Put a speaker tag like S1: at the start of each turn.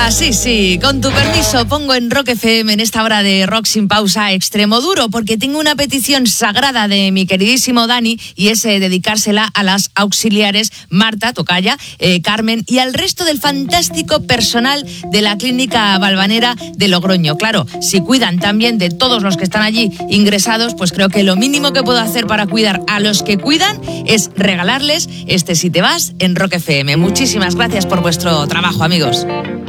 S1: Sí, con tu permiso pongo en Rock FM en esta hora de Rock sin pausa Extremo Duro, porque tengo una petición sagrada de mi queridísimo Dani y es dedicársela a las auxiliares Marta, tocaya, Carmen y al resto del fantástico personal de la Clínica Valvanera de Logroño. Claro, si cuidan también de todos los que están allí ingresados, pues creo que lo mínimo que puedo hacer para cuidar a los que cuidan es regalarles este Si te vas en Rock FM. Muchísimas gracias por vuestro trabajo, amigos.